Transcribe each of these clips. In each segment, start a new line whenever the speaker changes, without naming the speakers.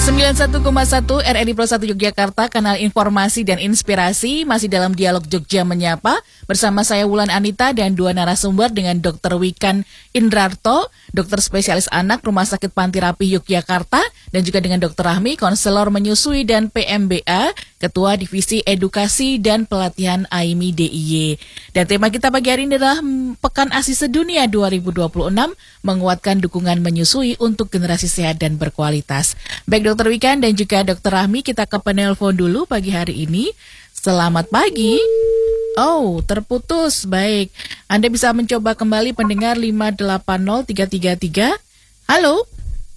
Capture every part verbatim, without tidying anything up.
sembilan puluh satu koma satu R R I Pro satu Yogyakarta, kanal informasi dan inspirasi, masih dalam dialog Jogja Menyapa. Bersama saya Wulan Anita dan dua narasumber dengan dokter Wikan Indrarto, dokter spesialis anak Rumah Sakit Panti Rapih Yogyakarta, dan juga dengan dokter Rahmi, konselor menyusui dan P M B A, Ketua Divisi Edukasi dan Pelatihan A I M I D I Y. Dan tema kita pagi hari ini adalah Pekan ASI Sedunia dua ribu dua puluh enam, menguatkan dukungan menyusui untuk generasi sehat dan berkualitas. Baik dokter Wikan dan juga dokter Rahmi, kita ke penelpon dulu pagi hari ini. Selamat pagi. Oh, terputus. Baik. Anda bisa mencoba kembali pendengar lima delapan nol tiga tiga tiga. Halo?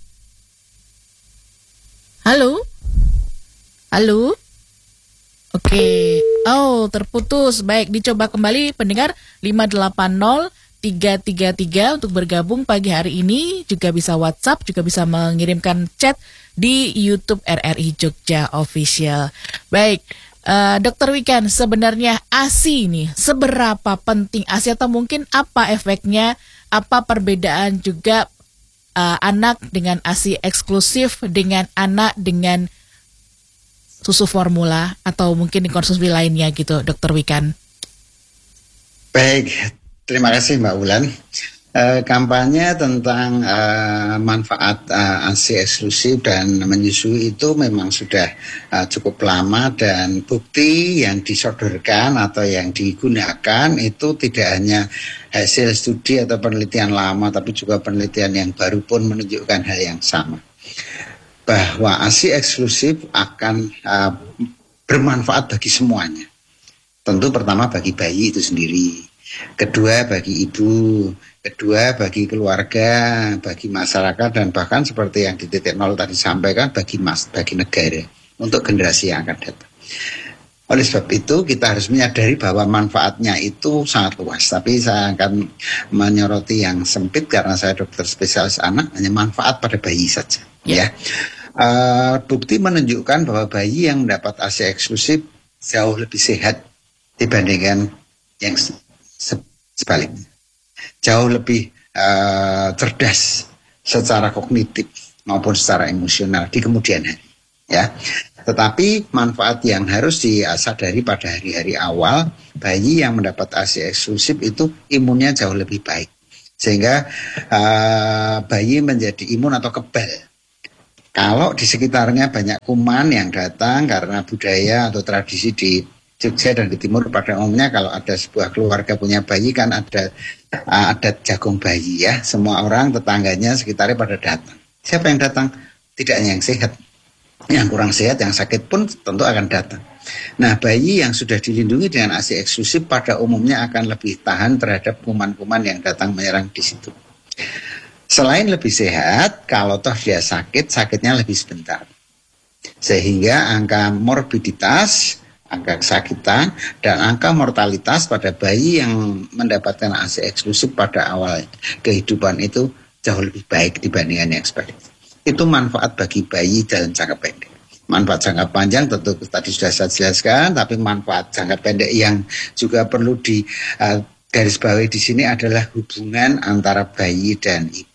Halo? Halo? Oke. Oh, terputus. Baik, dicoba kembali pendengar lima delapan nol tiga tiga tiga untuk bergabung pagi hari ini. Juga bisa WhatsApp, juga bisa mengirimkan chat di YouTube R R I Jogja Official. Baik. Uh, dokter Wikan, sebenarnya ASI ini seberapa penting ASI, atau mungkin apa efeknya, apa perbedaan juga uh, anak dengan ASI eksklusif dengan anak dengan susu formula atau mungkin konsumsi lainnya gitu, dokter Wikan?
Baik, terima kasih Mbak Wulan. Uh, kampanye tentang uh, manfaat uh, ASI eksklusif dan menyusui itu memang sudah uh, cukup lama, dan bukti yang disodorkan atau yang digunakan itu tidak hanya hasil studi atau penelitian lama, tapi juga penelitian yang baru pun menunjukkan hal yang sama, bahwa ASI eksklusif akan uh, bermanfaat bagi semuanya. Tentu pertama bagi bayi itu sendiri, kedua bagi ibu, kedua bagi keluarga, bagi masyarakat, dan bahkan seperti yang di titik nol tadi sampaikan, bagi mas, bagi negara, untuk generasi yang akan datang. Oleh sebab itu kita harus menyadari bahwa manfaatnya itu sangat luas. Tapi saya akan menyoroti yang sempit karena saya dokter spesialis anak, hanya manfaat pada bayi saja. Ya, uh, bukti menunjukkan bahwa bayi yang mendapat ASI eksklusif jauh lebih sehat dibandingkan yang se- sebaliknya. Jauh lebih uh, cerdas secara kognitif maupun secara emosional di kemudian hari, ya. Tetapi manfaat yang harus disadari pada hari-hari awal, bayi yang mendapat ASI eksklusif itu imunnya jauh lebih baik, sehingga uh, bayi menjadi imun atau kebal. Kalau di sekitarnya banyak kuman yang datang karena budaya atau tradisi di Jogja dan di Timur pada umumnya, kalau ada sebuah keluarga punya bayi kan ada uh, adat jagung bayi, ya. Semua orang tetangganya sekitarnya pada datang. Siapa yang datang? Tidak hanya yang sehat, yang kurang sehat, yang sakit pun tentu akan datang. Nah, bayi yang sudah dilindungi dengan ASI eksklusif pada umumnya akan lebih tahan terhadap kuman-kuman yang datang menyerang di situ. Selain lebih sehat, kalau toh dia sakit, sakitnya lebih sebentar, sehingga angka morbiditas, angka kesakitan, dan angka mortalitas pada bayi yang mendapatkan ASI eksklusif pada awal kehidupan itu jauh lebih baik dibandingkan yang sebaliknya. Itu manfaat bagi bayi dalam jangka pendek. Manfaat jangka panjang tentu tadi sudah saya jelaskan, tapi manfaat jangka pendek yang juga perlu di uh, garis bawahi di sini adalah hubungan antara bayi dan ibu.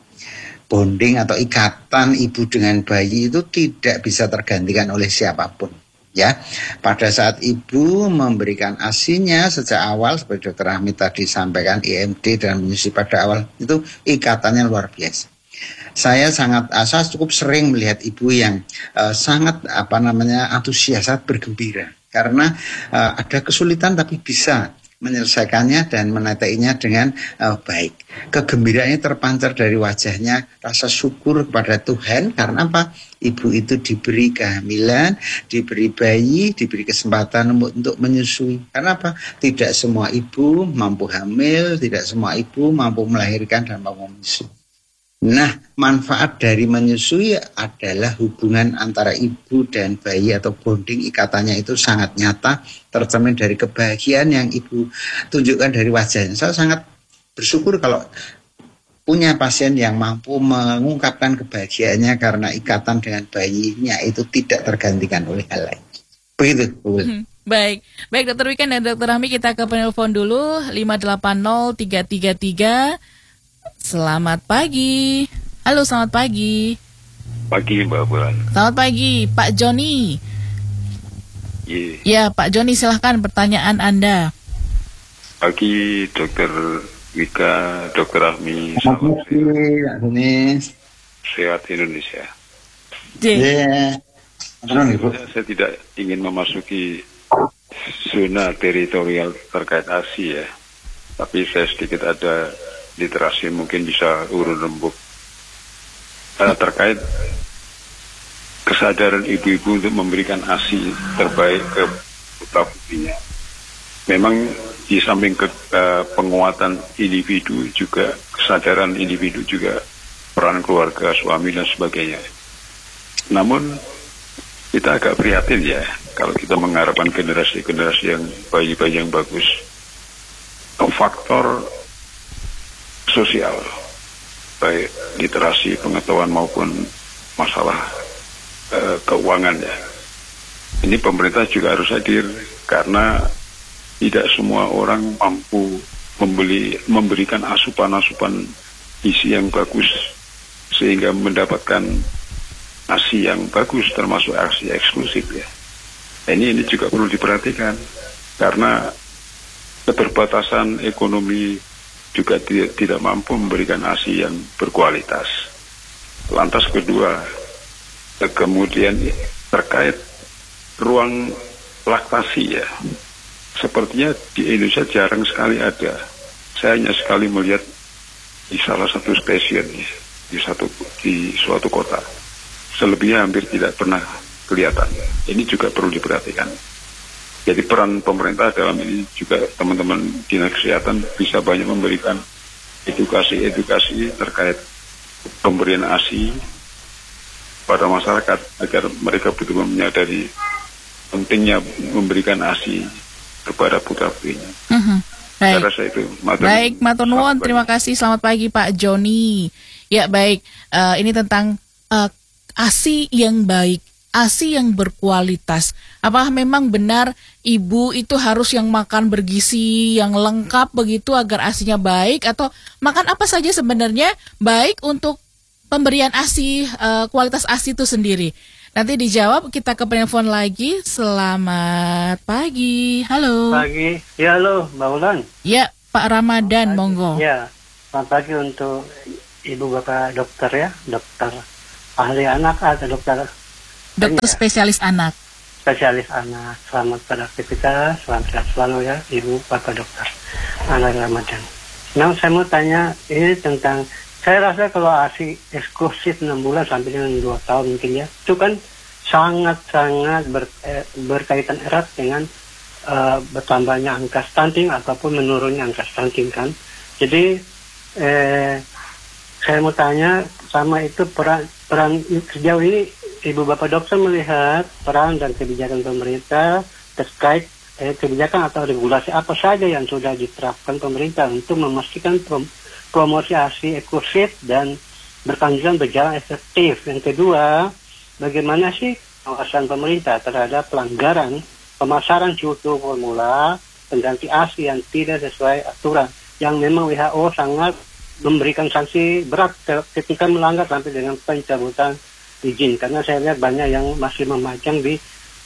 Bonding atau ikatan ibu dengan bayi itu tidak bisa tergantikan oleh siapapun. Ya, pada saat ibu memberikan ASINya sejak awal, seperti dokter Rahmi tadi sampaikan, I M D dan menyusui pada awal, itu ikatannya luar biasa. Saya sangat, saya cukup sering melihat ibu yang uh, sangat apa namanya antusias, sangat bergembira karena uh, ada kesulitan tapi bisa menyelesaikannya dan menatainya dengan uh, baik. Kegembiraannya terpancar dari wajahnya, rasa syukur kepada Tuhan karena apa? Ibu itu diberi kehamilan, diberi bayi, diberi kesempatan untuk menyusui. Karena apa? Tidak semua ibu mampu hamil, tidak semua ibu mampu melahirkan dan mampu menyusui. Nah, manfaat dari menyusui adalah hubungan antara ibu dan bayi atau bonding, ikatannya itu sangat nyata, tercermin dari kebahagiaan yang ibu tunjukkan dari wajahnya. Saya sangat bersyukur kalau punya pasien yang mampu mengungkapkan kebahagiaannya karena ikatan dengan bayinya itu tidak tergantikan oleh hal lain. Begitu, Bu.
Hmm, baik, baik dokter Wikan dan dokter Rahmi, kita ke penelpon dulu lima delapan nol tiga tiga tiga. Selamat pagi. Halo, selamat pagi.
Pagi Mbak Bulan.
Selamat pagi Pak Joni.
Iya.
Ya Pak Joni, silahkan pertanyaan Anda.
Pagi Dokter Wika, Dokter Ahmi.
Salam sehat.
Sehat Indonesia.
Iya.
Saya tidak ingin memasuki zona teritorial terkait A S I ya, tapi saya sedikit ada literasi, mungkin bisa urun rembuk uh, terkait kesadaran ibu-ibu untuk memberikan A S I terbaik ke putra putrinya. Memang di samping ke, uh, penguatan individu juga kesadaran individu juga peran keluarga, suami dan sebagainya. Namun kita agak prihatin ya kalau kita mengharapkan generasi-generasi yang bayi-bayi yang bagus. Faktor sosial, baik literasi, pengetahuan maupun masalah uh, keuangan ya. Ini pemerintah juga harus hadir karena tidak semua orang mampu membeli memberikan asupan-asupan isi yang bagus sehingga mendapatkan A S I yang bagus, termasuk A S I eksklusif ya. Ini ini juga perlu diperhatikan karena keterbatasan ekonomi juga tidak, tidak mampu memberikan A S I yang berkualitas. Lantas kedua, kemudian terkait ruang laktasi ya, sepertinya di Indonesia jarang sekali ada. Saya hanya sekali melihat di salah satu stasiun ya, di satu di suatu kota. Selebihnya hampir tidak pernah kelihatan. Ini juga perlu diperhatikan. Jadi peran pemerintah dalam ini juga teman-teman dinas kesehatan bisa banyak memberikan edukasi-edukasi terkait pemberian A S I pada masyarakat agar mereka betul-betul menyadari pentingnya memberikan A S I kepada putra-putrinya.
Mm-hmm. Baik.
Saya rasa itu. Matur,
baik, matur nuwun. Terima kasih. Selamat pagi Pak Joni. Ya baik, uh, ini tentang uh, A S I yang baik, A S I yang berkualitas. Apakah memang benar ibu itu harus yang makan bergizi, yang lengkap begitu agar A S I-nya baik, atau makan apa saja sebenarnya baik untuk pemberian A S I, uh, kualitas A S I itu sendiri? Nanti dijawab, kita ke penelpon lagi. Selamat pagi. Halo.
Pagi. Ya, halo, Mbak Ulan.
Ya, Pak Ramadan, monggo.
Ya, selamat pagi untuk Ibu Bapak dokter ya, dokter ahli anak atau dokter
dokter
ya,
spesialis anak.
Spesialis anak. Selamat beraktivitas, selamat sehat selalu ya, Ibu Bapak dokter. Anak Ramadan. Nah, saya mau tanya ini tentang, saya rasa kalau A S I eksklusif enam bulan sampai dengan dua tahun mungkin ya, itu kan sangat-sangat ber, eh, berkaitan erat dengan uh, bertambahnya angka stunting ataupun menurunnya angka stunting kan. Jadi eh, saya mau tanya sama itu peran peran sejauh ini Ibu Bapak dokter melihat peran dan kebijakan pemerintah terkait eh, kebijakan atau regulasi apa saja yang sudah diterapkan pemerintah untuk memastikan prom, promosi A S I eksklusif dan berkelanjutan berjalan efektif. Yang kedua, bagaimana sih pengawasan pemerintah terhadap pelanggaran pemasaran susu formula pengganti A S I yang tidak sesuai aturan, yang memang W H O sangat memberikan sanksi berat ketika melanggar sampai dengan pencabutan izin. Karena saya lihat banyak yang masih memajang di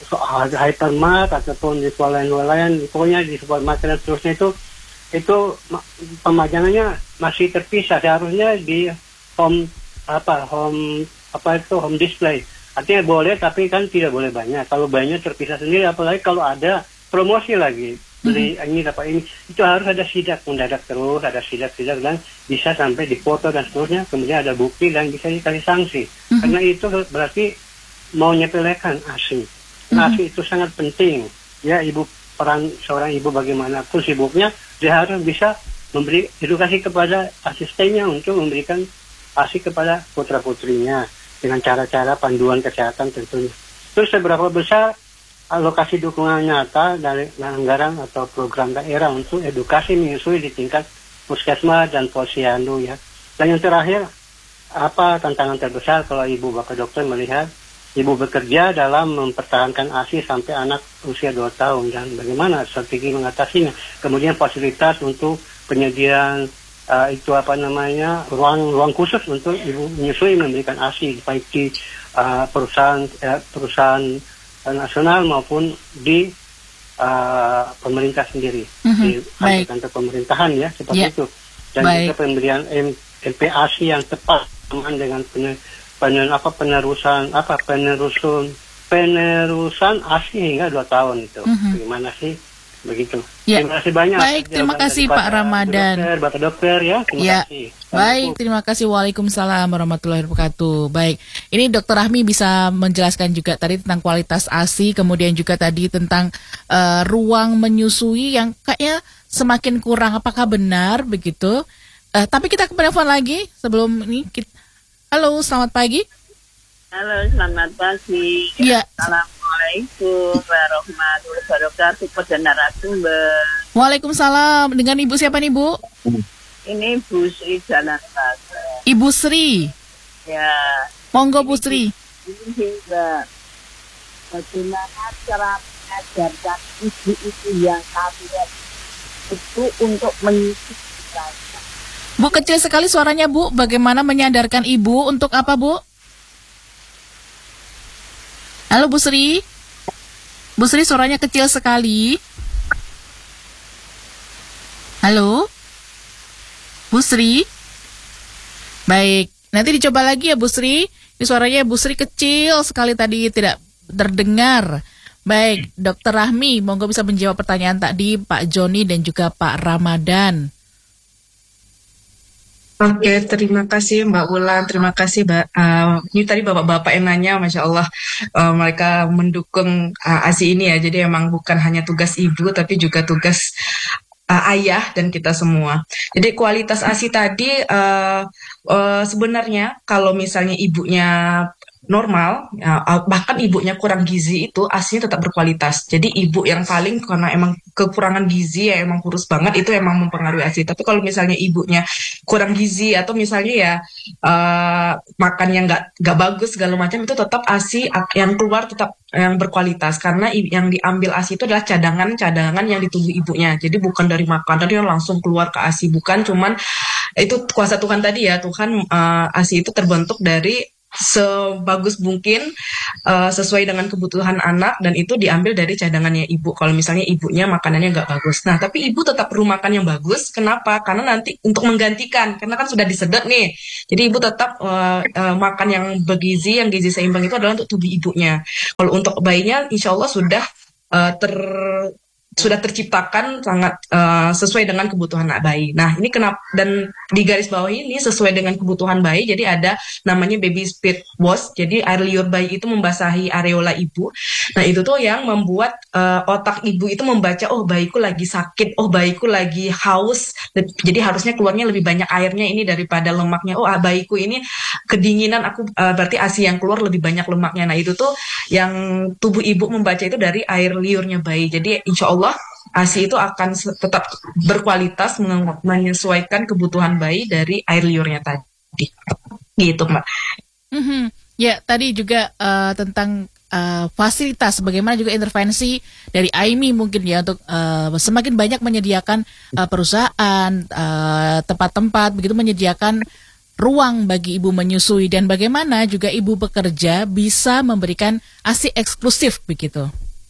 hypermart ataupun di swalayan-swalayan, pokoknya di supermarket dan seterusnya itu itu pemajangannya masih terpisah. Seharusnya di home apa home apa itu home display. Artinya boleh, tapi kan tidak boleh banyak. Kalau banyak terpisah sendiri, apalagi kalau ada promosi lagi, beli ini dapat ini, itu harus ada sidak mendadak terus, ada sidak-sidak dan bisa sampai dipoto dan seterusnya. Kemudian ada bukti dan bisa dikasih sanksi. Mm-hmm. Karena itu berarti mau nyepelekan A S I. Mm-hmm. A S I itu sangat penting. Ya, ibu peran seorang ibu bagaimanapun sibuknya, dia harus bisa memberi edukasi kepada asistennya untuk memberikan A S I kepada putra-putrinya dengan cara-cara panduan kesehatan tentunya. Terus seberapa besar alokasi dukungan nyata dari anggaran atau program daerah untuk edukasi menyusui di tingkat puskesmas dan posyandu ya. Dan yang terakhir, apa tantangan terbesar kalau Ibu Bapak dokter melihat Ibu bekerja dalam mempertahankan A S I sampai anak usia dua tahun, dan bagaimana strategi mengatasinya? Kemudian fasilitas untuk penyediaan uh, itu apa namanya ruang ruang khusus untuk ibu menyusui memberikan ASI baik di uh, perusahaan uh, perusahaan uh, nasional maupun di uh, pemerintah sendiri, mm-hmm. di kantor pemerintahan ya seperti yeah. itu, dan baik. Juga pemberian M P ASI yang tepat aman dengan pener, pener, apa penerusan apa penerusan penerusan ASI hingga dua tahun itu. Mm-hmm. Bagaimana sih? Begitu. Ya. Terima kasih banyak.
Baik, terima kasih Pak Ramadan.
Dokter, Bapak dokter ya. Terima
ya.
kasih.
Baik, terima kasih. Waalaikumsalam warahmatullahi wabarakatuh. Baik, ini Dokter Rahmi bisa menjelaskan juga tadi tentang kualitas ASI, kemudian juga tadi tentang uh, ruang menyusui yang kayaknya semakin kurang. Apakah benar begitu? Uh, tapi kita ke telepon lagi sebelum ini. Kita... Halo, selamat pagi.
Halo, selamat pagi.
Ya.
Assalamualaikum warahmatullahi wabarakatuh. Pada narasumber.
Waalaikumsalam. Dengan Ibu siapa nih, Bu?
Ini Bu Sri Jalan Plaza.
Ibu Sri.
Ya.
Monggo Bu Sri.
Ini Mbak. Bagaimana cara mengajarkan ibu-ibu yang hamil itu untuk menyusui?
Bu, kecil sekali suaranya, Bu. Bagaimana menyadarkan ibu untuk apa, Bu? Halo Bu Sri. Bu Sri suaranya kecil sekali. Halo Bu Sri. Baik, nanti dicoba lagi ya Bu Sri. Ini suaranya Bu Sri kecil sekali tadi, tidak terdengar. Baik, Dokter Rahmi, monggo bisa menjawab pertanyaan tadi Pak Joni dan juga Pak Ramadan.
Oke, terima kasih Mbak Wulan, terima kasih Mbak. Uh, ini tadi bapak-bapak yang nanya, Masya Allah, uh, mereka mendukung uh, ASI ini ya. Jadi emang bukan hanya tugas ibu, tapi juga tugas uh, ayah dan kita semua. Jadi kualitas ASI tadi uh, uh, sebenarnya kalau misalnya ibunya normal, ya, bahkan ibunya kurang gizi itu ASINya tetap berkualitas. Jadi ibu yang paling karena emang kekurangan gizi ya emang kurus banget itu emang mempengaruhi ASI. Tapi kalau misalnya ibunya kurang gizi atau misalnya ya uh, makan yang nggak nggak bagus segala macam itu tetap ASI yang keluar tetap yang berkualitas karena yang diambil ASI itu adalah cadangan-cadangan yang di tubuh ibunya. Jadi bukan dari makanan yang langsung keluar ke ASI, bukan cuman itu kuasa Tuhan tadi ya. Tuhan uh, ASI itu terbentuk dari sebagus mungkin uh, sesuai dengan kebutuhan anak dan itu diambil dari cadangannya ibu kalau misalnya ibunya makanannya nggak bagus. Nah tapi ibu tetap perlu makan yang bagus. Kenapa? Karena nanti untuk menggantikan karena kan sudah disedot nih. Jadi ibu tetap uh, uh, makan yang bergizi, yang gizi seimbang itu adalah untuk tubuh ibunya. Kalau untuk bayinya insya Allah sudah uh, ter sudah terciptakan sangat uh, sesuai dengan kebutuhan anak bayi. Nah ini kenapa dan di garis bawah ini sesuai dengan kebutuhan bayi. Jadi ada namanya baby speed wash. Jadi air liur bayi itu membasahi areola ibu. Nah itu tuh yang membuat uh, otak ibu itu membaca oh bayiku lagi sakit, oh bayiku lagi haus. Jadi harusnya keluarnya lebih banyak airnya ini daripada lemaknya. Oh bayiku ini kedinginan, aku uh, berarti ASI yang keluar lebih banyak lemaknya. Nah itu tuh yang tubuh ibu membaca itu dari air liurnya bayi. Jadi insya Allah ASI itu akan tetap berkualitas menyesuaikan kebutuhan bayi dari air liurnya tadi. Gitu, Mbak.
Mm-hmm. Ya, tadi juga uh, tentang uh, fasilitas, bagaimana juga intervensi dari A I M I mungkin ya untuk uh, semakin banyak menyediakan uh, perusahaan, uh, tempat-tempat, begitu menyediakan ruang bagi ibu menyusui dan bagaimana juga ibu bekerja bisa memberikan ASI eksklusif begitu.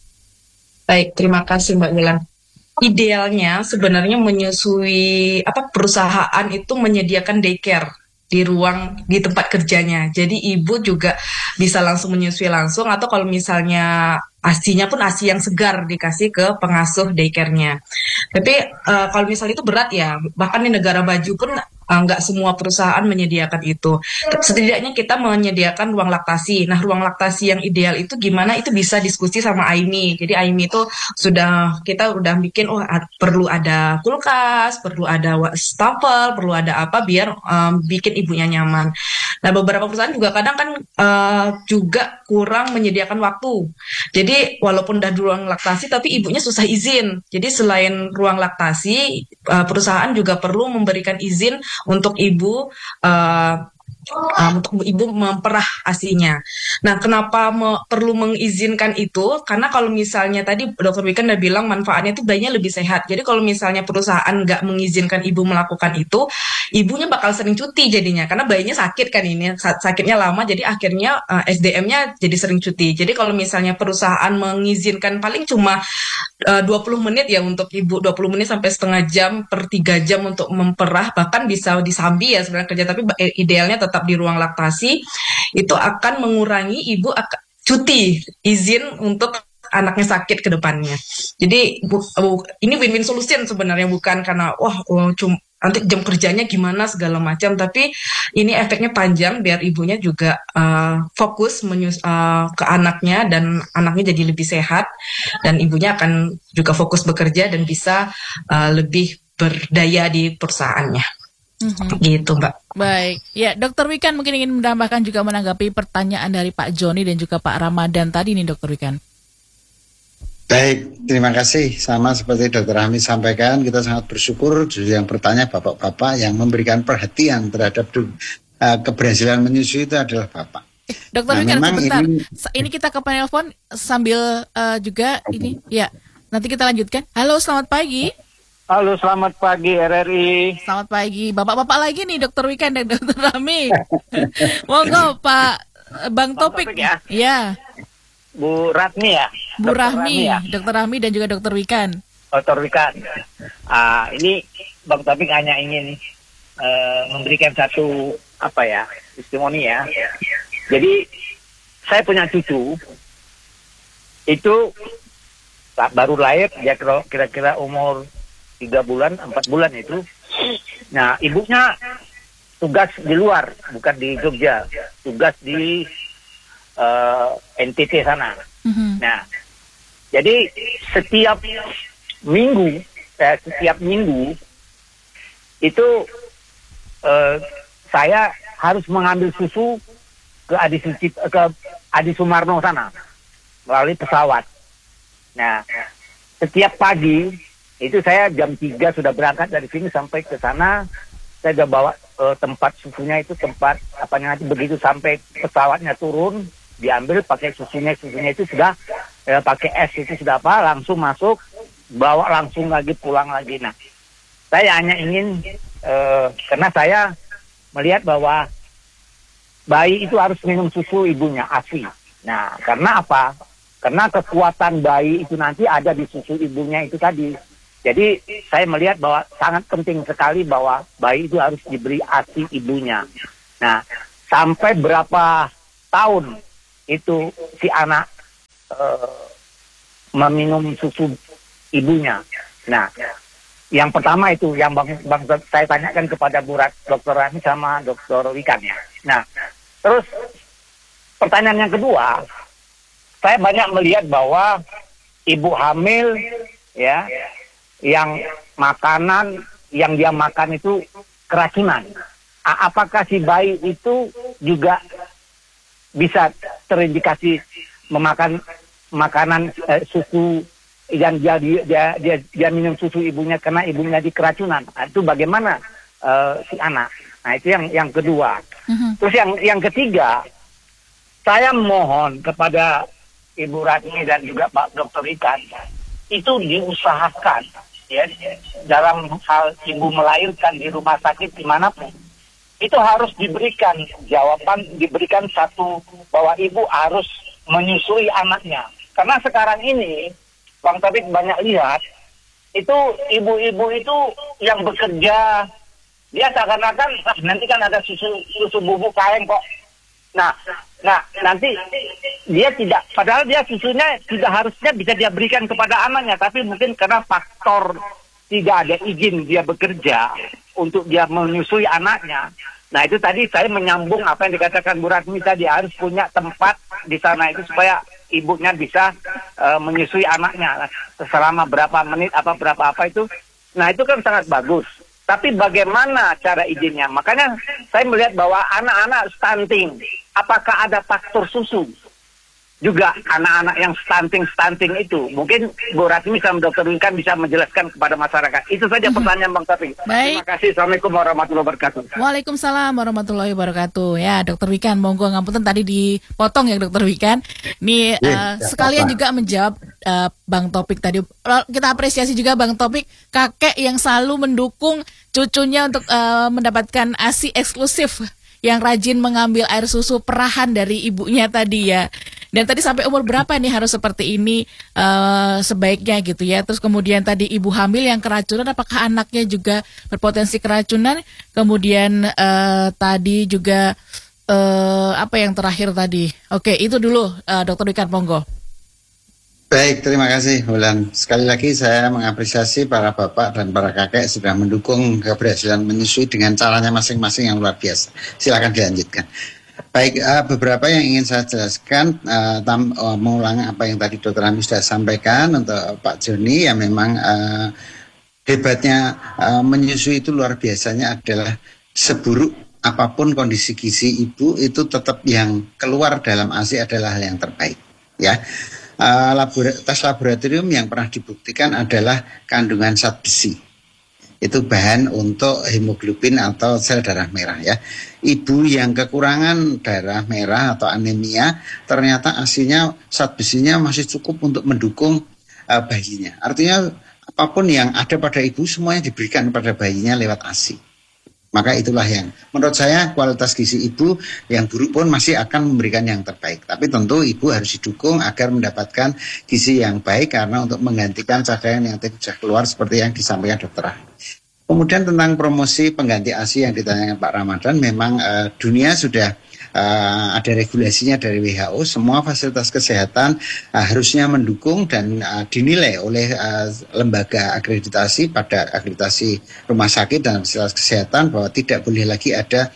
Baik, terima kasih Mbak Wulan. Idealnya sebenarnya menyusui apa perusahaan itu menyediakan daycare di ruang di tempat kerjanya. Jadi ibu juga bisa langsung menyusui langsung atau kalau misalnya ASINya pun ASI yang segar dikasih ke pengasuh daycare-nya. Tapi uh, kalau misalnya itu berat ya, bahkan di negara maju pun nggak uh, semua perusahaan menyediakan itu. Setidaknya kita menyediakan ruang laktasi. Nah, ruang laktasi yang ideal itu gimana? Itu bisa diskusi sama A I M I. Jadi A I M I itu sudah kita udah bikin, oh ad, perlu ada kulkas, perlu ada wastafel, perlu ada apa biar um, bikin ibunya nyaman. Nah, beberapa perusahaan juga kadang kan uh, juga kurang menyediakan waktu. Jadi walaupun udah ruang laktasi, tapi ibunya susah izin. Jadi selain ruang laktasi, uh, perusahaan juga perlu memberikan izin untuk ibu uh, uh, untuk ibu memperah asinya. Nah, kenapa me- perlu mengizinkan itu? Karena kalau misalnya tadi dokter Wikan udah bilang manfaatnya itu bayinya lebih sehat. Jadi kalau misalnya perusahaan nggak mengizinkan ibu melakukan itu, ibunya bakal sering cuti jadinya. Karena bayinya sakit kan ini, sa- sakitnya lama, jadi akhirnya uh, S D M-nya jadi sering cuti. Jadi kalau misalnya perusahaan mengizinkan paling cuma uh, dua puluh menit ya untuk ibu, dua puluh menit sampai setengah jam per tiga jam untuk memperah, bahkan bisa disambi ya sebenarnya kerja, tapi ba- eh, idealnya tetap di ruang laktasi, itu akan mengurangi ibu ak- cuti izin untuk anaknya sakit ke depannya. Jadi bu- bu- ini win-win solution sebenarnya, bukan karena wah oh, cum- nanti jam kerjanya gimana segala macam, tapi ini efeknya panjang biar ibunya juga uh, fokus menyus uh, ke anaknya dan anaknya jadi lebih sehat dan ibunya akan juga fokus bekerja dan bisa uh, lebih berdaya di perusahaannya.
Mhm.
Gitu, Mbak.
Baik, ya Dokter Wikan mungkin ingin menambahkan juga menanggapi pertanyaan dari Pak Joni dan juga Pak Ramadan tadi nih Dokter Wikan.
Baik, terima kasih. Sama seperti Dokter Hamid sampaikan, kita sangat bersyukur yang bertanya bapak-bapak yang memberikan perhatian terhadap uh, keberhasilan menyusui itu adalah bapak.
Dokter
Nah,
Wikan
memang
sebentar,
ini-
Sa- ini kita ke penelpon sambil uh, juga ini, ya nanti kita lanjutkan. Halo, selamat pagi.
Halo, selamat pagi R R I.
Selamat pagi, bapak-bapak lagi nih Dokter Wikan dan Dokter Rami. Monggo Pak Bang Topik.
Topik ya.
Ya,
Bu Ratmi ya.
Bu
Dokter
Rahmi,
ya.
Dokter Rahmi dan juga Dokter Wikan.
Dokter Wikan. Ah, ini Bang Topik hanya ingin eh, memberikan satu apa ya, testimoni ya. Jadi saya punya cucu itu tak- baru lahir, dia kira- kira-kira umur tiga bulan, empat bulan itu. Nah, ibunya tugas di luar, bukan di Jogja, tugas di eh, N T T sana.
Mhm.
Nah, jadi setiap minggu, eh, setiap minggu itu eh, saya harus mengambil susu ke Adi Suci, ke Adi Sumarno sana melalui pesawat. Nah, setiap pagi itu saya jam tiga sudah berangkat dari sini sampai ke sana. Saya sudah bawa eh, tempat susunya, itu tempat apa nanti begitu sampai pesawatnya turun, diambil pakai susunya, susunya itu sudah eh, pakai es itu sudah apa, langsung masuk, bawa langsung lagi pulang lagi. Nah, saya hanya ingin eh, karena saya melihat bahwa bayi itu harus minum susu ibunya A S I. Nah, karena apa? Karena kekuatan bayi itu nanti ada di susu ibunya itu tadi. Jadi saya melihat bahwa sangat penting sekali bahwa bayi itu harus diberi A S I ibunya. Nah, sampai berapa tahun itu si anak uh, meminum susu ibunya. Nah, yang pertama itu yang bang, bang saya tanyakan kepada Bu Rat, Dokter Rani sama Dokter Wikan ya. Nah, terus pertanyaan yang kedua, saya banyak melihat bahwa ibu hamil ya, yang makanan yang dia makan itu keracunan. A- apakah si bayi itu juga bisa terindikasi memakan makanan eh, susu yang dia dia, dia dia minum susu ibunya karena ibunya di keracunan? Nah, itu bagaimana eh, si anak? Nah, itu yang yang kedua.
Mhm.
Terus yang yang ketiga, saya mohon kepada Ibu Ratmi dan juga Pak Dokter Ikan, itu diusahakan ya dalam hal ibu melahirkan di rumah sakit dimanapun, itu harus diberikan jawaban, diberikan satu bahwa ibu harus menyusui anaknya. Karena sekarang ini Bang Tabik banyak lihat itu ibu-ibu itu yang bekerja, dia seakan-akan ah, nanti kan ada susu susu bubuk kain kok. Nah, nah nanti dia tidak, padahal dia susunya tidak harusnya bisa dia berikan kepada anaknya, tapi mungkin karena faktor tidak ada izin dia bekerja untuk dia menyusui anaknya. Nah, itu tadi saya menyambung apa yang dikatakan Bu Ratmi tadi, harus punya tempat di sana itu supaya ibunya bisa uh, menyusui anaknya selama berapa menit apa berapa apa itu. Nah, itu kan sangat bagus. Tapi bagaimana cara izinnya? Makanya saya melihat bahwa anak-anak stunting, apakah ada faktor susu? juga anak-anak yang stunting-stunting itu. Mungkin Bu Ratmi sama Dokter Wikan bisa menjelaskan kepada masyarakat. Itu saja pertanyaan Bang Taufik.
Baik.
Terima kasih. Assalamualaikum warahmatullahi wabarakatuh.
Waalaikumsalam warahmatullahi wabarakatuh. Ya, Dokter Wikan, monggo ngapunten tadi dipotong ya Dokter Wikan. Ini uh, sekalian juga menjawab uh, Bang Topik tadi. Kita apresiasi juga Bang Topik, kakek yang selalu mendukung cucunya untuk uh, mendapatkan ASI eksklusif, yang rajin mengambil air susu perahan dari ibunya tadi ya. Dan tadi sampai umur berapa nih harus seperti ini uh, sebaiknya gitu ya. Terus kemudian tadi ibu hamil yang keracunan, apakah anaknya juga berpotensi keracunan? Kemudian uh, tadi juga uh, apa yang terakhir tadi? Oke, itu dulu uh, Dokter Wikan, monggo.
Baik, terima kasih Wulan. Sekali lagi saya mengapresiasi para bapak dan para kakek sudah mendukung keberhasilan menyusui dengan caranya masing-masing yang luar biasa. Silakan dilanjutkan. Baik, uh, beberapa yang ingin saya jelaskan, uh, tam, uh, mengulang apa yang tadi Dokter Ami sudah sampaikan untuk Pak Joni, yang memang uh, hebatnya uh, menyusui itu luar biasanya adalah seburuk apapun kondisi gizi ibu, itu tetap yang keluar dalam ASI adalah hal yang terbaik. Ya, uh, labora- tes laboratorium yang pernah dibuktikan adalah kandungan zat besi. Itu bahan untuk hemoglobin atau sel darah merah ya. Ibu yang kekurangan darah merah atau anemia, ternyata ASINya, zat besinya masih cukup untuk mendukung uh, bayinya. Artinya apapun yang ada pada ibu semuanya diberikan pada bayinya lewat ASI. Maka itulah yang menurut saya kualitas gizi ibu yang buruk pun masih akan memberikan yang terbaik. Tapi tentu ibu harus didukung agar mendapatkan gizi yang baik, karena untuk menggantikan cadangan yang tidak keluar seperti yang disampaikan Dokter Ahli. Kemudian tentang promosi pengganti ASI yang ditanyakan Pak Ramadan, memang uh, dunia sudah uh, ada regulasinya dari W H O. Semua fasilitas kesehatan uh, harusnya mendukung dan uh, dinilai oleh uh, lembaga akreditasi pada akreditasi rumah sakit dan fasilitas kesehatan bahwa tidak boleh lagi ada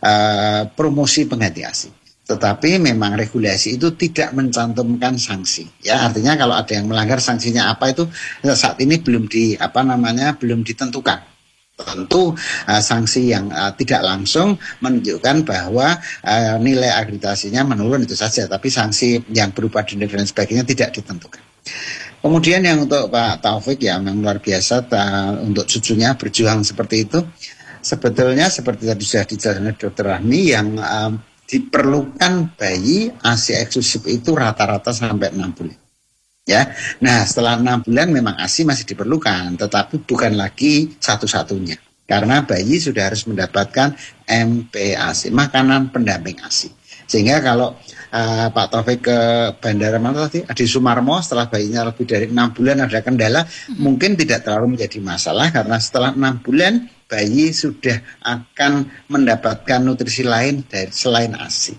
uh, promosi pengganti ASI. Tetapi memang regulasi itu tidak mencantumkan sanksi. Ya, artinya kalau ada yang melanggar, sanksinya apa itu saat ini belum di apa namanya belum ditentukan. Tentu uh, sanksi yang uh, tidak langsung menunjukkan bahwa uh, nilai akreditasinya menurun itu saja, tapi sanksi yang berupa denda dan sebagainya tidak ditentukan. Kemudian yang untuk Pak Taufik ya memang luar biasa ta, untuk cucunya berjuang seperti itu. Sebetulnya seperti tadi sudah dijelaskan oleh Dokter Rahmi, yang uh, diperlukan bayi ASI eksklusif itu rata-rata sampai enam bulan. Ya, nah setelah enam bulan memang ASI masih diperlukan, tetapi bukan lagi satu-satunya, karena bayi sudah harus mendapatkan M P A S I, makanan pendamping ASI. Sehingga kalau uh, Pak Taufik ke Bandara mana tadi, Adi Sumarmo, setelah bayinya lebih dari enam bulan ada kendala, hmm. mungkin tidak terlalu menjadi masalah, karena setelah enam bulan bayi sudah akan mendapatkan nutrisi lain dari selain ASI.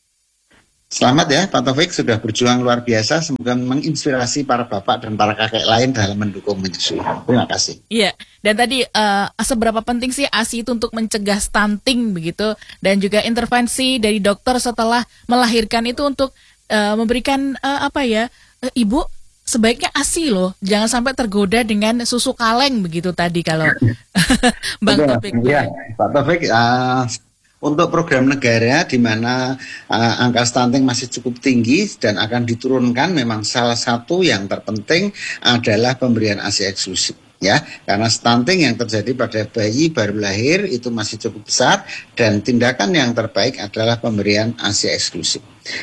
Selamat ya Pak Taufik, sudah berjuang luar biasa. Semoga menginspirasi para bapak dan para kakek lain dalam mendukung menyusui. Terima kasih.
Iya, dan tadi uh, seberapa penting sih ASI itu untuk mencegah stunting begitu, dan juga intervensi dari dokter setelah melahirkan itu untuk uh, memberikan uh, apa ya, uh, ibu sebaiknya ASI loh, jangan sampai tergoda dengan susu kaleng begitu tadi kalau Bang Taufik.
Iya, Pak Taufik. Uh, Untuk program negara di mana uh, angka stunting masih cukup tinggi dan akan diturunkan, memang salah satu yang terpenting adalah pemberian ASI eksklusif. Ya, karena stunting yang terjadi pada bayi baru lahir itu masih cukup besar, dan tindakan yang terbaik adalah pemberian ASI eksklusif.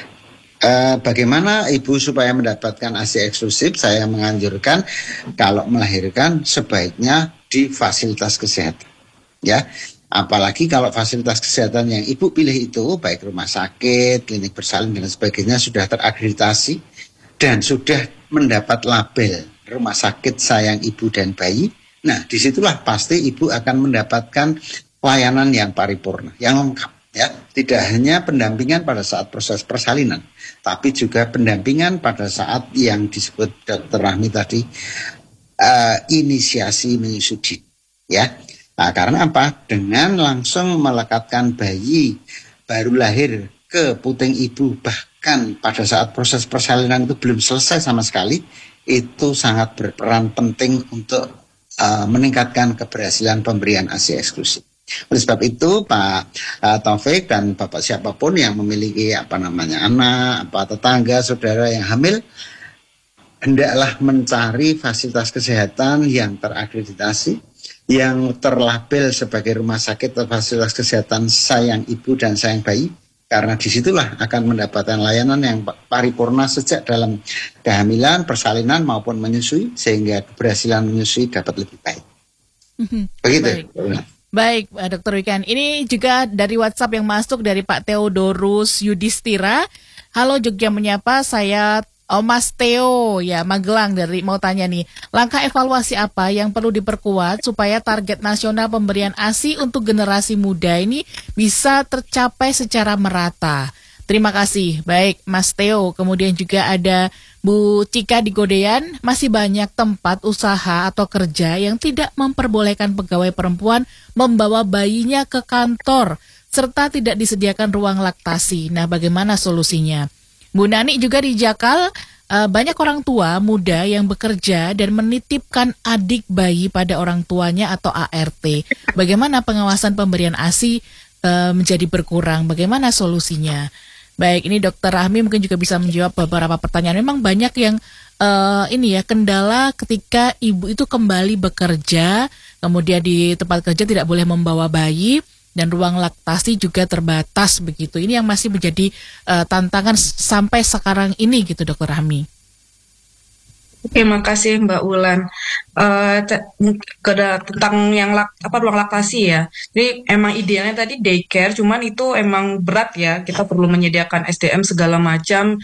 Uh, bagaimana ibu supaya mendapatkan ASI eksklusif? Saya menganjurkan kalau melahirkan sebaiknya di fasilitas kesehatan. Ya. Apalagi kalau fasilitas kesehatan yang ibu pilih itu, baik rumah sakit, klinik bersalin dan sebagainya, sudah terakreditasi dan sudah mendapat label rumah sakit sayang ibu dan bayi. Nah, disitulah pasti ibu akan mendapatkan pelayanan yang paripurna, yang lengkap. Ya, tidak hanya pendampingan pada saat proses persalinan, tapi juga pendampingan pada saat yang disebut Dokter Rahmi tadi, uh, inisiasi menyusui. Ya. Nah, karena apa? Dengan langsung melekatkan bayi baru lahir ke puting ibu, bahkan pada saat proses persalinan itu belum selesai sama sekali, itu sangat berperan penting untuk uh, meningkatkan keberhasilan pemberian ASI eksklusif. Oleh sebab itu Pak uh, Taufik dan Bapak siapapun yang memiliki apa namanya anak, apa tetangga, saudara yang hamil, hendaklah mencari fasilitas kesehatan yang terakreditasi, yang terlabel sebagai rumah sakit atau fasilitas kesehatan sayang ibu dan sayang bayi, karena disitulah akan mendapatkan layanan yang paripurna sejak dalam kehamilan, persalinan maupun menyusui, sehingga keberhasilan menyusui dapat lebih baik. Begitu.
Baik. Baik, Dokter Wikan. Ini juga dari WhatsApp yang masuk dari Pak Theodorus Yudhistira. Halo Jogja Menyapa, saya oh, Mas Theo ya Magelang dari mau tanya nih. Langkah evaluasi apa yang perlu diperkuat supaya target nasional pemberian A S I untuk generasi muda ini bisa tercapai secara merata? Terima kasih. Baik, Mas Theo. Kemudian juga ada Bu Cika di Godean. Masih banyak tempat usaha atau kerja yang tidak memperbolehkan pegawai perempuan membawa bayinya ke kantor, serta tidak disediakan ruang laktasi. Nah, bagaimana solusinya? Bu Nani juga di Jakal, uh, banyak orang tua muda yang bekerja dan menitipkan adik bayi pada orang tuanya atau A R T. Bagaimana pengawasan pemberian A S I uh, menjadi berkurang? Bagaimana solusinya? Baik, ini Dokter Rahmi mungkin juga bisa menjawab beberapa pertanyaan. Memang banyak yang uh, ini ya kendala ketika ibu itu kembali bekerja, kemudian di tempat kerja tidak boleh membawa bayi dan ruang laktasi juga terbatas begitu. Ini yang masih menjadi uh, tantangan sampai sekarang ini gitu, Dokter Rahmi.
Oke, makasih Mbak Ulan. Uh, tentang yang lak, apa ruang laktasi ya. Jadi emang idealnya tadi daycare, cuman itu emang berat ya. Kita perlu menyediakan S D M segala macam.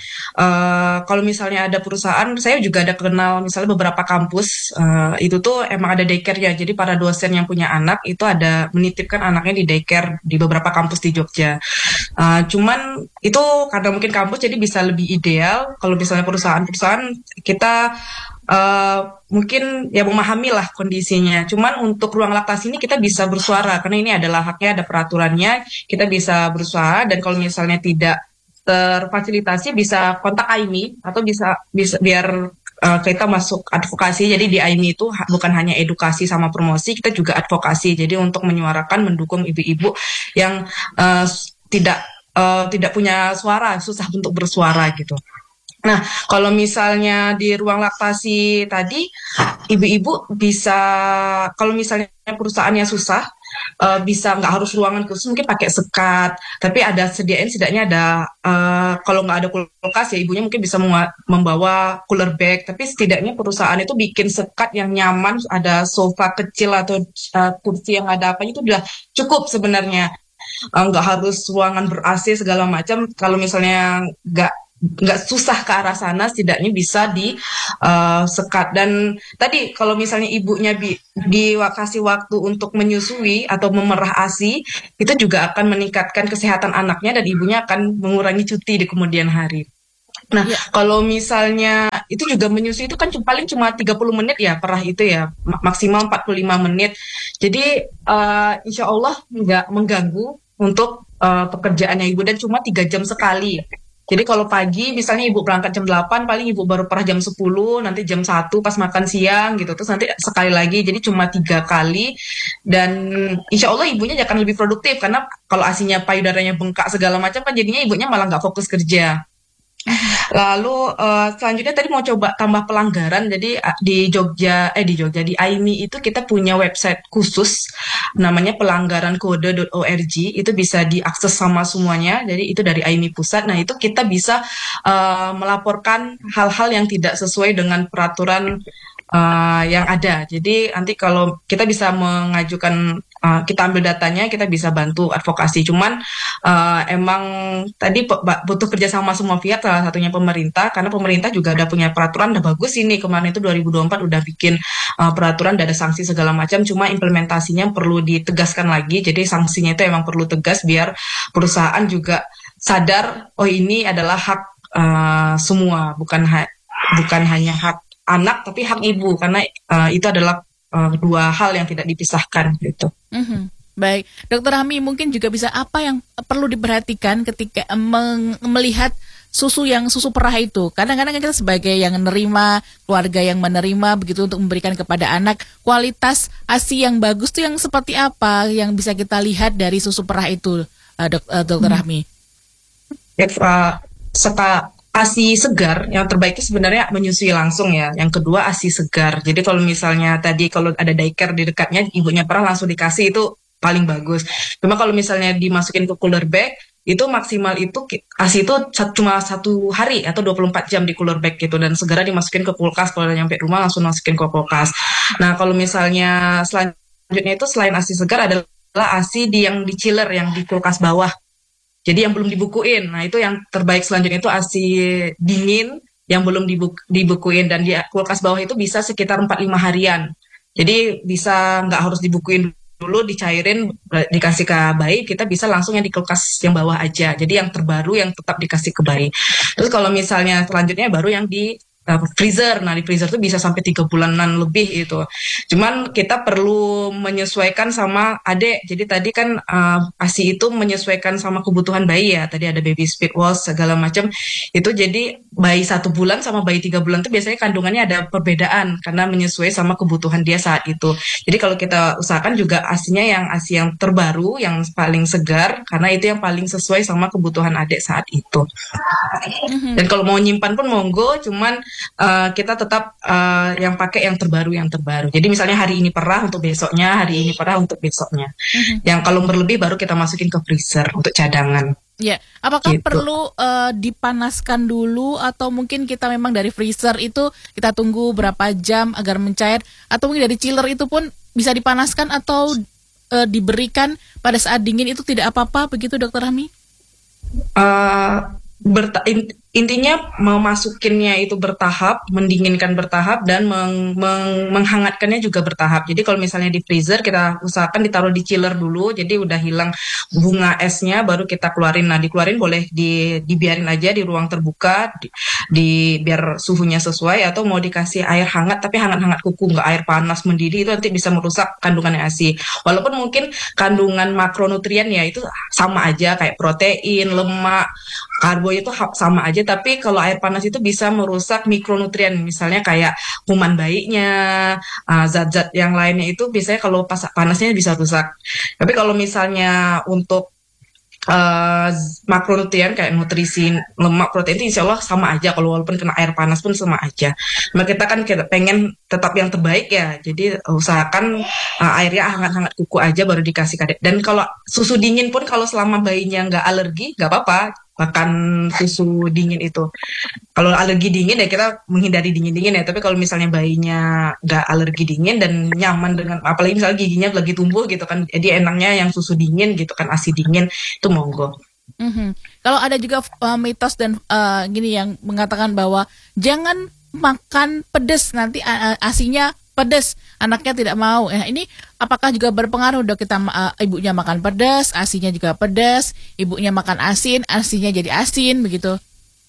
Uh, kalau misalnya ada perusahaan, saya juga ada kenal misalnya beberapa kampus uh, itu tuh emang ada daycare ya. Jadi para dosen yang punya anak itu ada menitipkan anaknya di daycare di beberapa kampus di Jogja. Uh, cuman itu karena mungkin kampus jadi bisa lebih ideal. Kalau misalnya perusahaan-perusahaan kita Uh, mungkin ya memahami lah kondisinya. Cuman untuk ruang laktasi ini kita bisa bersuara karena ini adalah haknya, ada peraturannya. Kita bisa bersuara dan kalau misalnya tidak terfasilitasi bisa kontak A I M I atau bisa bisa biar uh, kita masuk advokasi. Jadi di A I M I itu bukan hanya edukasi sama promosi, kita juga advokasi. Jadi untuk menyuarakan, mendukung ibu-ibu yang uh, tidak uh, tidak punya suara, susah untuk bersuara gitu. Nah, kalau misalnya di ruang laktasi tadi, ibu-ibu bisa, kalau misalnya perusahaannya susah, uh, bisa nggak harus ruangan khusus, mungkin pakai sekat, tapi ada sediain setidaknya ada, uh, kalau nggak ada kulkas ya ibunya mungkin bisa membawa cooler bag, tapi setidaknya perusahaan itu bikin sekat yang nyaman, ada sofa kecil atau uh, kursi yang ada apanya itu udah cukup sebenarnya, uh, nggak harus ruangan ber-A C segala macam, kalau misalnya nggak nggak susah ke arah sana, setidaknya bisa di uh, sekat. Dan tadi kalau misalnya ibunya bi- dikasih waktu untuk menyusui atau memerah A S I, itu juga akan meningkatkan kesehatan anaknya dan ibunya akan mengurangi cuti di kemudian hari. Nah, ya. Kalau misalnya itu juga menyusui itu kan paling cuma tiga puluh menit ya perah itu ya, maksimal empat puluh lima menit. Jadi uh, insya Allah nggak mengganggu untuk uh, pekerjaannya ibu dan cuma tiga jam sekali. Jadi kalau pagi misalnya ibu berangkat jam delapan, paling ibu baru perah jam sepuluh, nanti jam satu pas makan siang gitu. Terus nanti sekali lagi, jadi cuma tiga kali. Dan insya Allah ibunya akan lebih produktif. Karena kalau A S I-nya payudaranya bengkak segala macam kan jadinya ibunya malah nggak fokus kerja. Lalu uh, selanjutnya tadi mau coba tambah pelanggaran. Jadi uh, di Jogja, eh di Jogja, di A I M I itu kita punya website khusus namanya pelanggaran kode dot org. Itu bisa diakses sama semuanya. Jadi itu dari A I M I pusat. Nah itu kita bisa uh, melaporkan hal-hal yang tidak sesuai dengan peraturan uh, yang ada. Jadi nanti kalau kita bisa mengajukan, uh, kita ambil datanya, kita bisa bantu advokasi. Cuman uh, emang tadi butuh kerjasama semua pihak, salah satunya pemerintah, karena pemerintah juga udah punya peraturan, udah bagus ini, kemarin itu dua ribu dua puluh empat udah bikin uh, peraturan, udah ada sanksi segala macam, cuma implementasinya perlu ditegaskan lagi, jadi sanksinya itu emang perlu tegas biar perusahaan juga sadar, oh ini adalah hak uh, semua, bukan ha- bukan hanya hak anak, tapi hak ibu, karena uh, itu adalah uh, dua hal yang tidak dipisahkan gitu.
Mm-hmm. Baik, Dokter Rahmi mungkin juga bisa apa yang perlu diperhatikan ketika meng- melihat susu yang susu perah itu. Kadang-kadang kita sebagai yang menerima, keluarga yang menerima begitu untuk memberikan kepada anak, kualitas ASI yang bagus tuh yang seperti apa yang bisa kita lihat dari susu perah itu, uh, dok, uh, dokter Rahmi?
Ya, uh, serta ASI segar yang terbaik itu sebenarnya menyusui langsung ya. Yang kedua ASI segar. Jadi kalau misalnya tadi kalau ada daycare di dekatnya, ibunya perah langsung dikasih itu paling bagus. Cuma kalau misalnya dimasukin ke cooler bag, itu maksimal itu ASI itu cuma satu hari atau dua puluh empat jam di cooler bag gitu, dan segera dimasukin ke kulkas. Kalau udah nyampe rumah langsung masukin ke kulkas. Nah kalau misalnya selanjutnya itu selain ASI segar adalah ASI di yang di chiller, yang di kulkas bawah. Jadi yang belum dibukuin, nah itu yang terbaik selanjutnya itu ASI dingin yang belum dibuku, dibukuin, dan di kulkas bawah itu bisa sekitar empat lima harian. Jadi bisa nggak harus dibukuin dulu, dicairin, dikasih ke bayi, kita bisa langsung yang di kulkas yang bawah aja. Jadi yang terbaru yang tetap dikasih ke bayi. Terus kalau misalnya selanjutnya baru yang di uh, freezer. Nah di freezer tuh bisa sampai tiga bulanan lebih itu. Cuman kita perlu menyesuaikan sama adik. Jadi tadi kan uh, ASI itu menyesuaikan sama kebutuhan bayi ya. Tadi ada baby speed wash segala macam. Itu jadi bayi satu bulan sama bayi tiga bulan tuh biasanya kandungannya ada perbedaan karena menyesuaikan sama kebutuhan dia saat itu. Jadi kalau kita usahakan juga ASInya yang ASI yang terbaru, yang paling segar, karena itu yang paling sesuai sama kebutuhan adik saat itu. Dan kalau mau nyimpan pun monggo, cuman uh, kita tetap uh, yang pakai yang terbaru yang terbaru. Jadi misalnya hari ini perah untuk besoknya, hari ini perah untuk besoknya. Mm-hmm. Yang kalau berlebih baru kita masukin ke freezer untuk cadangan.
Ya, apakah
gitu.
perlu uh, dipanaskan dulu atau mungkin kita memang dari freezer itu kita tunggu berapa jam agar mencair, atau mungkin dari chiller itu pun bisa dipanaskan atau uh, diberikan pada saat dingin itu tidak apa-apa begitu Dokter Rahmi?
Uh, berta- intinya memasukinnya itu bertahap, mendinginkan bertahap, dan meng- meng- menghangatkannya juga bertahap. Jadi kalau misalnya di freezer kita usahakan ditaruh di chiller dulu, jadi udah hilang bunga esnya baru kita keluarin. Nah dikeluarin boleh di dibiarin aja di ruang terbuka, di, di biar suhunya sesuai, atau mau dikasih air hangat tapi hangat-hangat kuku, nggak air panas mendidih, itu nanti bisa merusak kandungan ASI. Walaupun mungkin kandungan makronutrien ya itu sama aja kayak protein, lemak, karbo itu sama aja. Tapi kalau air panas itu bisa merusak mikronutrien, misalnya kayak kuman bayinya, uh, zat-zat yang lainnya itu biasanya kalau pas panasnya bisa rusak. Tapi kalau misalnya untuk uh, makronutrien kayak nutrisi, lemak, protein itu insya Allah sama aja, kalau walaupun kena air panas pun sama aja. Nah kita kan kita pengen tetap yang terbaik ya, jadi usahakan uh, airnya hangat-hangat kuku aja baru dikasih kadek. Dan kalau susu dingin pun kalau selama bayinya nggak alergi nggak apa-apa makan susu dingin itu. Kalau alergi dingin ya kita menghindari dingin-dingin ya. Tapi kalau misalnya bayinya nggak alergi dingin dan nyaman dengan, apalagi misalnya giginya lagi tumbuh gitu kan, jadi enaknya yang susu dingin gitu kan, ASI dingin, itu monggo.
Mm-hmm. Kalau ada juga uh, mitos dan uh, gini yang mengatakan bahwa jangan makan pedas, nanti uh, ASInya pedas, anaknya tidak mau. Nah, ini apakah juga berpengaruh dok, kita uh, ibunya makan pedas, ASInya juga pedas, ibunya makan asin, ASInya jadi asin begitu?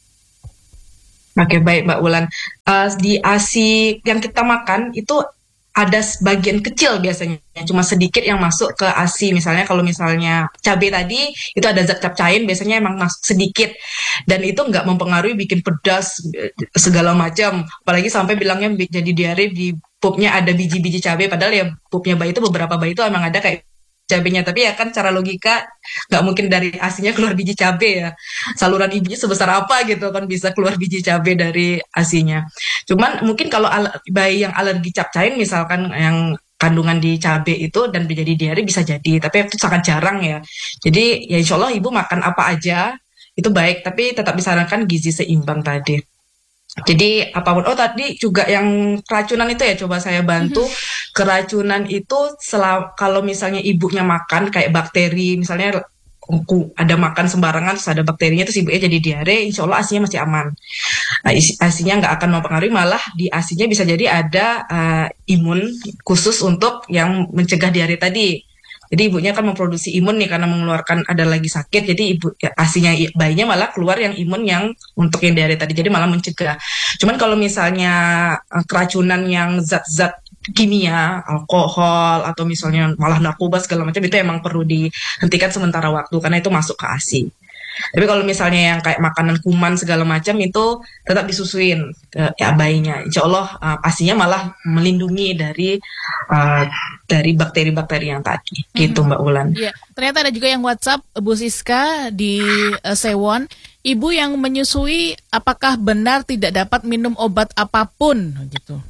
Oke, baik Mbak Wulan. Uh, di ASI yang kita makan itu ada sebagian kecil biasanya, cuma sedikit yang masuk ke ASI. Misalnya kalau misalnya cabai tadi itu ada zat capcain, biasanya emang masuk sedikit, dan itu nggak mempengaruhi bikin pedas segala macam. Apalagi sampai bilangnya jadi diare di pupnya ada biji-biji cabai, padahal ya pupnya bayi itu beberapa bayi itu emang ada kayak cabenya, tapi ya kan cara logika nggak mungkin dari ASInya keluar biji cabai ya, saluran ibunya sebesar apa gitu kan bisa keluar biji cabai dari ASInya. Cuman mungkin kalau al- bayi yang alergi capcain misalkan yang kandungan di cabai itu dan menjadi diare bisa jadi, tapi itu sangat jarang ya. Jadi ya insya Allah ibu makan apa aja itu baik, tapi tetap disarankan gizi seimbang tadi. Jadi apapun, oh tadi juga yang keracunan itu ya coba saya bantu. Mm-hmm. Keracunan itu sel- kalau misalnya ibunya makan kayak bakteri, misalnya ada makan sembarangan terus ada bakterinya terus ibunya jadi diare, insya Allah ASInya masih aman. Nah, ASInya nggak akan mempengaruhi, malah di ASInya bisa jadi ada uh, imun khusus untuk yang mencegah diare tadi. Jadi ibunya kan memproduksi imun nih karena mengeluarkan ada lagi sakit. Jadi ibu ya, ASInya bayinya malah keluar yang imun yang untuk yang diare tadi. Jadi malah mencegah. Cuman kalau misalnya uh, keracunan yang zat-zat kimia, alkohol atau misalnya malah narkoba segala macam, itu emang perlu dihentikan sementara waktu karena itu masuk ke ASI. Tapi kalau misalnya yang kayak makanan kuman segala macam itu tetap disusuin ke ya, bayinya. Insya Allah uh, asinya malah melindungi dari uh, dari bakteri-bakteri yang tadi. Gitu Mbak Ulan.
Iya, ternyata ada juga yang WhatsApp Bu Siska di uh, Sewon. Ibu yang menyusui apakah benar tidak dapat minum obat apapun gitu?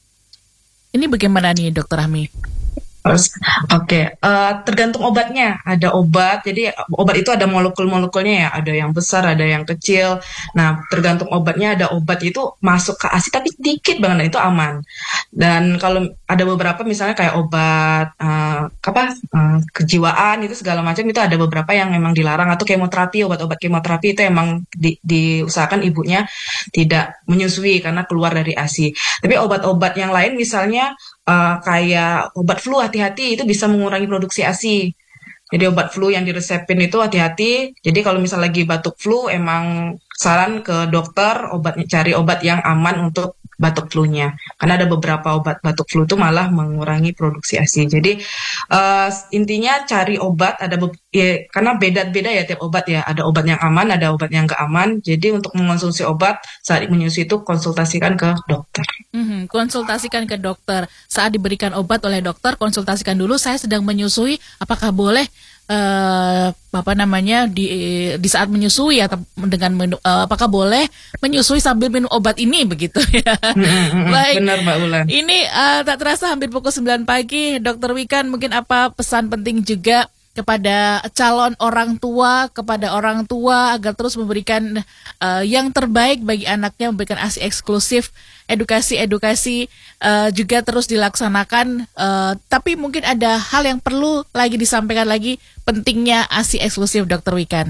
Ini bagaimana nih Dokter Rahmi?
Oke, okay. uh, tergantung obatnya. Ada obat, jadi obat itu ada molekul-molekulnya ya. Ada yang besar, ada yang kecil. Nah, tergantung obatnya. Ada obat itu masuk ke A S I tapi dikit banget, nah, itu aman. Dan kalau ada beberapa misalnya kayak obat uh, apa uh, kejiwaan itu segala macam itu ada beberapa yang memang dilarang, atau kemoterapi, obat-obat kemoterapi itu emang di, diusahakan ibunya tidak menyusui karena keluar dari A S I. Tapi obat-obat yang lain misalnya Uh, kayak obat flu, hati-hati, itu bisa mengurangi produksi A S I. Jadi obat flu yang diresepin itu hati-hati. Jadi kalau misal lagi batuk flu, emang saran ke dokter obatnya, cari obat yang aman untuk batuk flu-nya. Karena ada beberapa obat batuk flu itu malah mengurangi produksi A S I. Jadi uh, intinya cari obat, ada be- ya, karena beda-beda ya tiap obat ya. Ada obat yang aman, ada obat yang nggak aman. Jadi untuk mengonsumsi obat saat menyusui itu konsultasikan ke dokter.
Mm-hmm, konsultasikan ke dokter. Saat diberikan obat oleh dokter, konsultasikan dulu, saya sedang menyusui, apakah boleh uh, apa namanya di di saat menyusui atau dengan menu, uh, apakah boleh menyusui sambil minum obat ini begitu ya.
Mm-hmm,
baik.
Benar Mbak Ulan.
Ini uh, tak terasa hampir pukul sembilan pagi. Dokter Wikan, mungkin apa pesan penting juga kepada calon orang tua, kepada orang tua agar terus memberikan uh, yang terbaik bagi anaknya, memberikan A S I eksklusif, edukasi-edukasi uh, juga terus dilaksanakan. Uh, tapi mungkin ada hal yang perlu lagi disampaikan lagi, pentingnya A S I eksklusif, Dokter Wikan.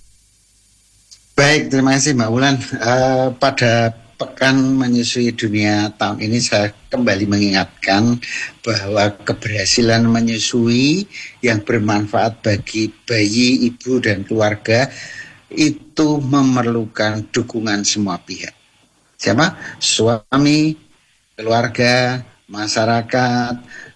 Baik, terima kasih Mbak Ulan. Uh, pada Pekan Menyusui Dunia tahun ini saya kembali mengingatkan bahwa keberhasilan menyusui yang bermanfaat bagi bayi, ibu, dan keluarga itu memerlukan dukungan semua pihak. Siapa? Suami, keluarga, masyarakat,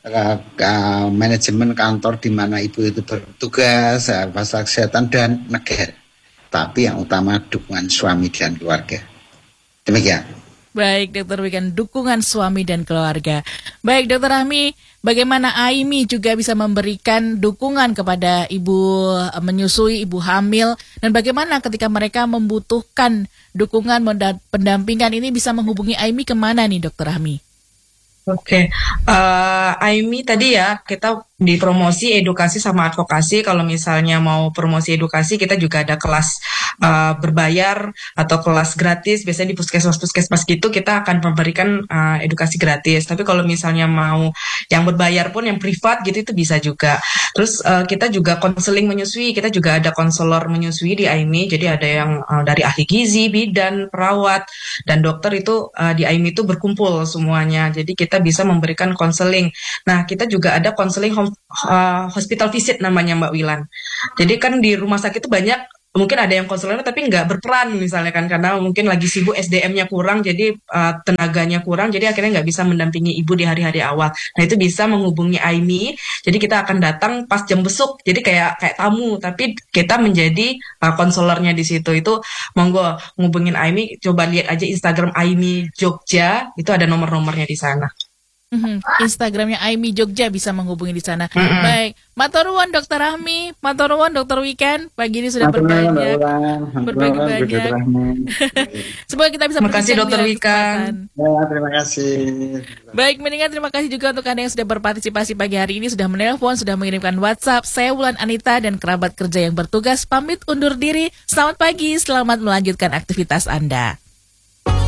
manajemen kantor di mana ibu itu bertugas, fasilitas kesehatan, dan negara. Tapi yang utama dukungan suami dan keluarga. Demikian.
Baik, Dokter Wikan, dukungan suami dan keluarga. Baik, Dokter Rahmi, bagaimana A I M I juga bisa memberikan dukungan kepada ibu menyusui, ibu hamil, dan bagaimana ketika mereka membutuhkan dukungan pendampingan ini bisa menghubungi A I M I kemana nih, Dokter Rahmi?
Oke, okay. uh, A I M I tadi ya kita di promosi edukasi sama advokasi. Kalau misalnya mau promosi edukasi, kita juga ada kelas uh, berbayar atau kelas gratis. Biasanya di puskesmas-puskesmas gitu kita akan memberikan uh, edukasi gratis. Tapi kalau misalnya mau yang berbayar pun, yang privat gitu, itu bisa juga. Terus uh, kita juga konseling menyusui. Kita juga ada konselor menyusui di A I M I. Jadi ada yang uh, dari ahli gizi, bidan, perawat, dan dokter itu uh, di A I M I itu berkumpul semuanya. Jadi kita bisa memberikan konseling. Nah, kita juga ada konseling uh, hospital visit namanya Mbak Wilan. Jadi kan di rumah sakit itu banyak, mungkin ada yang konselor tapi nggak berperan misalnya kan, karena mungkin lagi sibuk, S D M-nya kurang, jadi uh, tenaganya kurang, jadi akhirnya nggak bisa mendampingi ibu di hari-hari awal. Nah, itu bisa menghubungi A I M I. Jadi kita akan datang pas jam besuk, jadi kayak kayak tamu, tapi kita menjadi uh, konselornya di situ. Itu monggo ngubungin A I M I, coba lihat aja Instagram A I M I Jogja, itu ada nomor-nomornya di sana.
Mm-hmm. Instagramnya A I M I Jogja bisa menghubungi di sana. Mm-hmm. Baik, Matoruan Dokter Rahmi, Matoruan Dokter Wikan, pagi ini sudah berbagi berbagi banyak. Semoga kita bisa
berbincang. Terima kasih Dokter Wikan.
Ya, terima kasih.
Baik, mendingan terima kasih juga untuk Anda yang sudah berpartisipasi pagi hari ini, sudah menelpon, sudah mengirimkan WhatsApp. Saya Wulan Anita dan kerabat kerja yang bertugas pamit undur diri. Selamat pagi, selamat melanjutkan aktivitas Anda.